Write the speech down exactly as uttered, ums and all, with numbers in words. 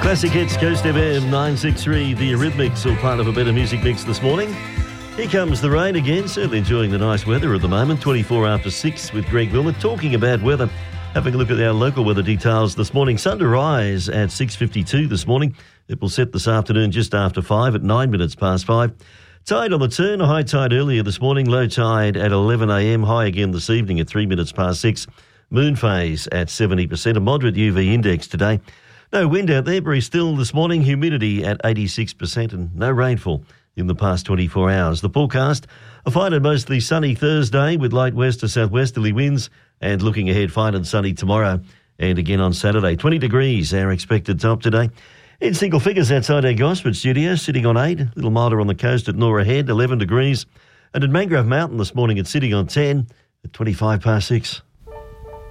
Classic hits, Coast F M nine sixty-three, the Eurythmics, all part of a better music mix this morning. Here comes the rain again, certainly enjoying the nice weather at the moment. twenty-four after six with Greg Wilmot, talking about weather. Having a look at our local weather details this morning. Sun to rise at six fifty-two this morning. It will set this afternoon just after five at nine minutes past five. Tide on the turn, a high tide earlier this morning, low tide at eleven a m, high again this evening at three minutes past six. Moon phase at seventy percent, a moderate U V index today. No wind out there, very still this morning, humidity at eighty-six percent and no rainfall in the past twenty-four hours. The forecast, a fine and mostly sunny Thursday with light west to southwesterly winds, and looking ahead, fine and sunny tomorrow and again on Saturday. twenty degrees, our expected top today. In single figures outside our Gosford studio, sitting on eight, a little milder on the coast at Norah Head, eleven degrees. And at Mangrove Mountain this morning, it's sitting on ten at twenty-five past six.